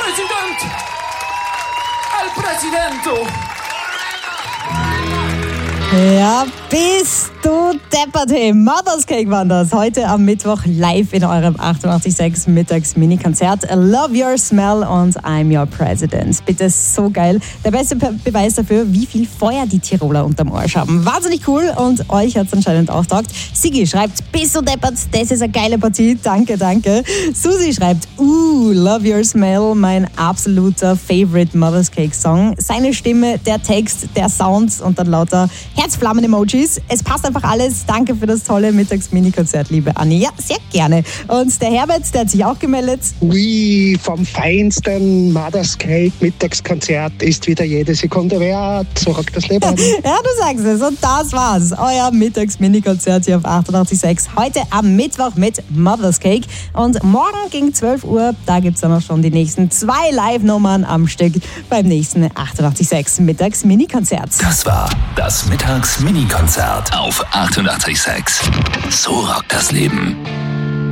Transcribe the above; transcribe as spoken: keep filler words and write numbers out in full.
Präsident! El Presidento! Ja, bist du deppert, hey. Mother's Cake waren das. Heute am Mittwoch live in eurem achtundachtzig Komma sechs Mittags-Mini-Konzert. Love Your Smell und I'm Your President. Bitte, so geil. Der beste Be- Beweis dafür, wie viel Feuer die Tiroler unterm Arsch haben. Wahnsinnig cool und euch hat's anscheinend auch taugt. Sigi schreibt, bist du deppert, das ist eine geile Partie. Danke, danke. Susi schreibt, uh, Love Your Smell, mein absoluter Favorite Mother's Cake Song. Seine Stimme, der Text, der Sound und dann lauter Herzflammen-Emojis. Es passt einfach alles. Danke für das tolle Mittags-Mini-Konzert, liebe Anni. Ja, sehr gerne. Und der Herbert, der hat sich auch gemeldet. Ui, vom feinsten Mother's Cake Mittagskonzert ist wieder jede Sekunde wert. So rockt das Leben. Ja, du sagst es. Und das war's. Euer Mittags-Mini-Konzert hier auf achtundachtzig Komma sechs. Heute am Mittwoch mit Mother's Cake. Und morgen gegen zwölf Uhr, da gibt's dann auch schon die nächsten zwei Live-Nummern am Stück beim nächsten achtundachtzig Komma sechs Mittags-Mini-Konzert. Das war das Mittags-Mini-Konzert auf achtundachtzig Komma sechs. So rockt das Leben.